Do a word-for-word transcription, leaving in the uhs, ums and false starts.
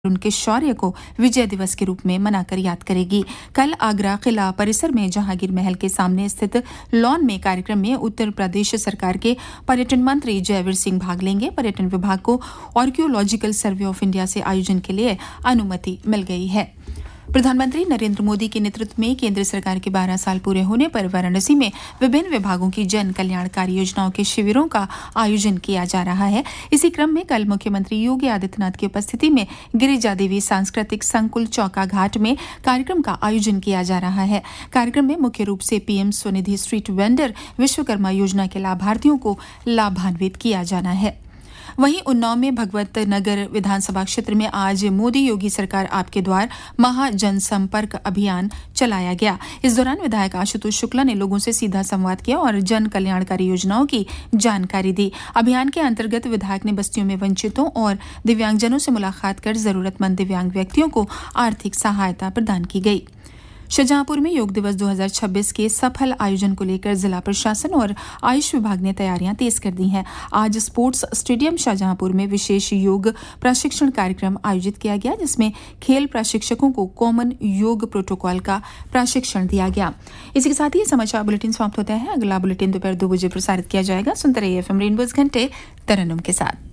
उनके शौर्य को विजय दिवस के रूप में मनाकर याद करेगी। कल आगरा किला परिसर में जहांगीर महल के सामने स्थित लॉन में कार्यक्रम में उत्तर प्रदेश सरकार के पर्यटन मंत्री जयवीर सिंह भाग लेंगे। पर्यटन विभाग को आर्कियोलॉजिकल सर्वे ऑफ इंडिया से आयोजन के लिए अनुमति मिल गई है। प्रधानमंत्री नरेंद्र मोदी के नेतृत्व में केंद्र सरकार के बारह साल पूरे होने पर वाराणसी में विभिन्न विभागों की जन कल्याणकारी योजनाओं के शिविरों का आयोजन किया जा रहा है। इसी क्रम में कल मुख्यमंत्री योगी आदित्यनाथ की उपस्थिति में गिरिजा देवी सांस्कृतिक संकुल चौका घाट में कार्यक्रम का आयोजन किया जा रहा है। कार्यक्रम में मुख्य रूप से PM Svanidhi street vendor Vishwakarma योजना के लाभार्थियों को लाभान्वित किया जाना है। वहीं उन्नाव में भगवत नगर विधानसभा क्षेत्र में आज मोदी योगी सरकार आपके द्वार महा जनसंपर्क अभियान चलाया गया। इस दौरान विधायक आशुतोष शुक्ला ने लोगों से सीधा संवाद किया और जन कल्याणकारी योजनाओं की जानकारी दी। अभियान के अंतर्गत विधायक ने बस्तियों में वंचितों और दिव्यांगजनों से मुलाकात कर जरूरतमंद दिव्यांग व्यक्तियों को आर्थिक सहायता प्रदान की गई। शाहजहांपुर में योग दिवस दो हज़ार छब्बीस के सफल आयोजन को लेकर जिला प्रशासन और आयुष विभाग ने तैयारियां तेज कर दी हैं। आज स्पोर्ट्स स्टेडियम शाहजहांपुर में विशेष योग प्रशिक्षण कार्यक्रम आयोजित किया गया, जिसमें खेल प्रशिक्षकों को कॉमन योग प्रोटोकॉल का प्रशिक्षण दिया गया। इसी के साथ ही समाचार बुलेटिन समाप्त होता है। अगला बुलेटिन दोपहर दो बजे प्रसारित किया जाएगा। सुनते रहिए एफएम रेनबो घंटे तरन्नुम के साथ।